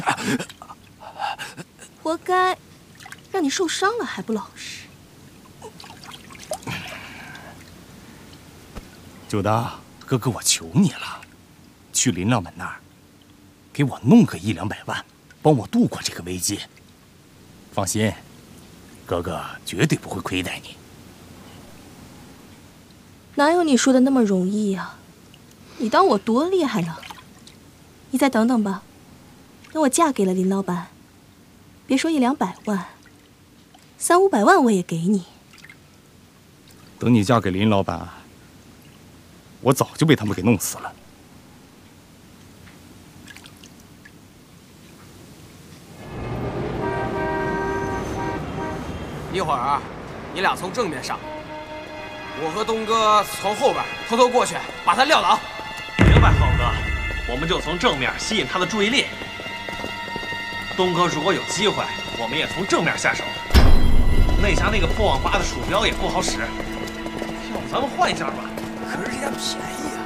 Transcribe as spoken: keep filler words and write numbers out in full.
活该，让你受伤了还不老实。 九的，哥哥，我求你了，去林老板那儿，给我弄个一两百万，帮我度过这个危机。放心，哥哥绝对不会亏待你。 哪有你说的那么容易呀？你当我多厉害呢？你再等等吧，等我嫁给了林老板，别说一两百万，三五百万我也给你。 等你嫁给林老板，我早就被他们给弄死了。 一会儿啊，你俩从正面上，我和东哥从后边偷偷过去，把他撂倒。 明白，浩哥，我们就从正面吸引他的注意力。东哥如果有机会，我们也从正面下手。那家那个破网吧的鼠标也不好使，要不咱们换一家吧？ 可是这家便宜啊。